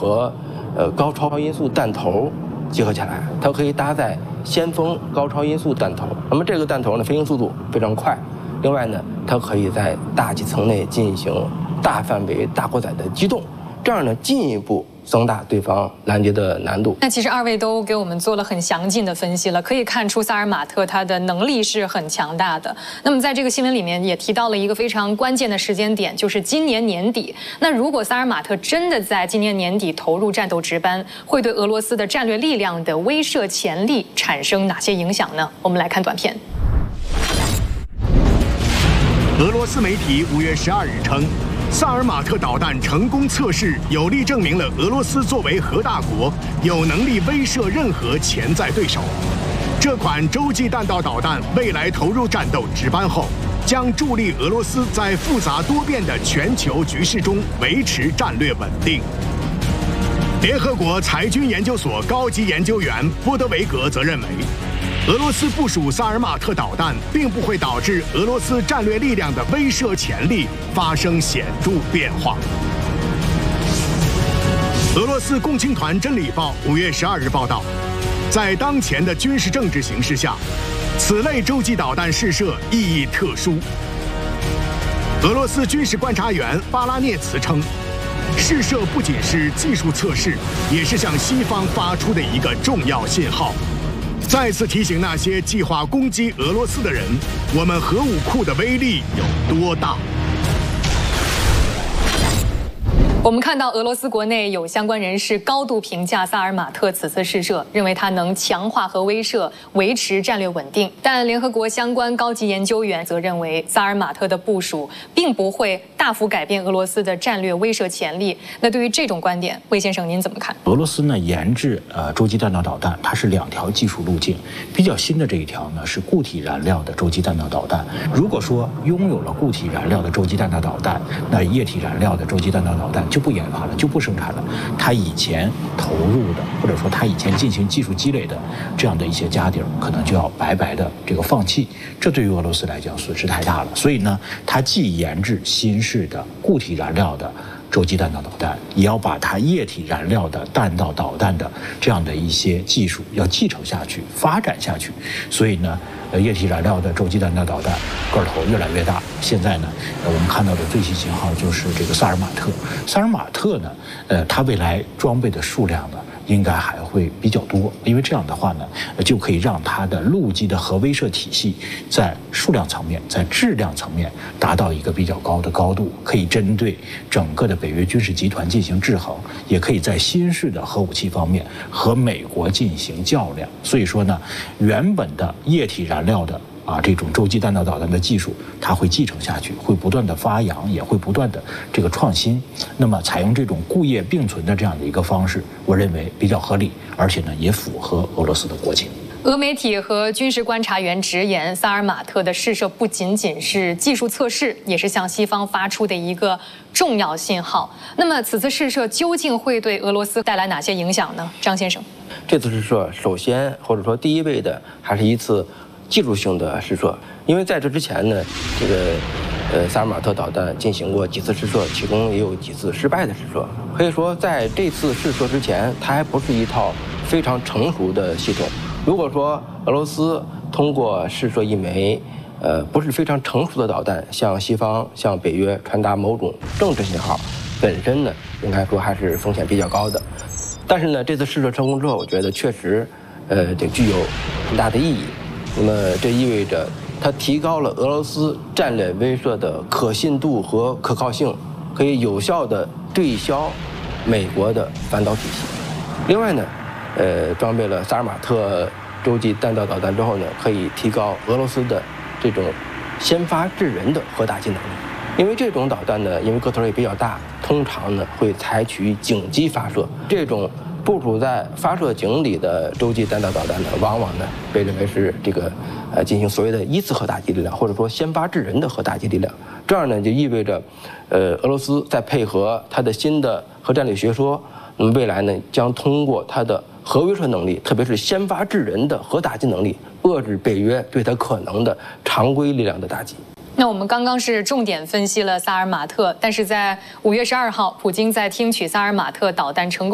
和高超音速弹头结合起来，它可以搭载先锋高超音速弹头。那么这个弹头呢，飞行速度非常快。另外呢，它可以在大气层内进行大范围、大过载的机动，这样呢，进一步增大对方拦截的难度。 那其实二位都给我们做了很详尽的分析了，可以看出萨尔马特它的能力是很强大的。那么在这个新闻里面也提到了一个非常关键的时间点，就是今年年底。那如果萨尔马特真的在今年年底投入战斗值班，会对俄罗斯的战略力量的威慑潜力产生哪些影响呢？我们来看短片。 俄罗斯媒体5月12日称，萨尔马特导弹成功测试，有力证明了俄罗斯作为核大国，有能力威慑任何潜在对手。这款洲际弹道导弹未来投入战斗值班后，将助力俄罗斯在复杂多变的全球局势中维持战略稳定。联合国裁军研究所高级研究员波德维格则认为，俄罗斯部署萨尔马特导弹并不会导致俄罗斯战略力量的威慑潜力发生显著变化。俄罗斯共青团真理报5月12日报道，在当前的军事政治形势下，此类洲际导弹试射意义特殊。俄罗斯军事观察员巴拉涅茨称，试射不仅是技术测试，也是向西方发出的一个重要信号。再次提醒那些计划攻击俄罗斯的人，我们核武库的威力有多大。 我们看到俄罗斯国内有相关人士高度评价萨尔马特此次试射，认为它能强化核威慑，维持战略稳定。但联合国相关高级研究员则认为，萨尔马特的部署并不会大幅改变俄罗斯的战略威慑潜力。那对于这种观点，魏先生您怎么看？ 俄罗斯呢研制洲际弹道导弹，它是2条技术路径，比较新的这一条呢是固体燃料的洲际弹道导弹。如果说拥有了固体燃料的洲际弹道导弹，那液体燃料的洲际弹道导弹就不研发了，就不生产了。他以前投入的，或者说他以前进行技术积累的这样的一些家底儿，可能就要白白的这个放弃。这对于俄罗斯来讲损失太大了。所以呢，他既研制新式的固体燃料的洲际弹道导弹，也要把它液体燃料的弹道导弹的这样的一些技术要继承下去、发展下去。所以呢，液体燃料的洲际弹道导弹个头越来越大。现在呢，我们看到的最新型号就是这个萨尔马特。萨尔马特呢，它未来装备的数量呢，应该还会比较多，因为这样的话呢，就可以让它的陆基的核威慑体系在数量层面、在质量层面达到一个比较高的高度，可以针对整个的北约军事集团进行制衡，也可以在新式的核武器方面和美国进行较量。所以说呢，原本的液体燃料的这种洲际弹道导弹的技术，它会继承下去，会不断的发扬，也会不断的这个创新。那么采用这种固液并存的这样的一个方式，我认为比较合理，而且呢也符合俄罗斯的国情。 俄媒体和军事观察员直言，萨尔马特的试射不仅仅是技术测试，也是向西方发出的一个重要信号。那么此次试射究竟会对俄罗斯带来哪些影响呢？张先生， 这次试射首先或者说第一位的还是一次技术性的试射，因为在这之前呢，这个萨尔马特导弹进行过几次试射，其中也有几次失败的试射。可以说，在这次试射之前，它还不是一套非常成熟的系统。如果说俄罗斯通过试射一枚不是非常成熟的导弹，向西方、向北约传达某种政治信号，本身呢，应该说还是风险比较高的。但是呢，这次试射成功之后，我觉得确实这具有很大的意义。那么这意味着它提高了俄罗斯战略威慑的可信度和可靠性，可以有效地对消美国的反导体系。另外呢，装备了萨尔马特洲际弹道导弹之后呢，可以提高俄罗斯的这种先发制人的核打击能力。因为这种导弹呢，因为个头也比较大，通常呢会采取井基发射。这种部署在发射井里的洲际弹道导弹呢，往往呢被认为是这个进行所谓的一次核打击力量，或者说先发制人的核打击力量。这样呢就意味着，俄罗斯在配合它的新的核战略学说，那么未来呢将通过它的核威慑能力，特别是先发制人的核打击能力，遏制北约对它可能的常规力量的打击。 那我们刚刚是重点分析了萨尔马特，但是在5月12号，普京在听取萨尔马特导弹成功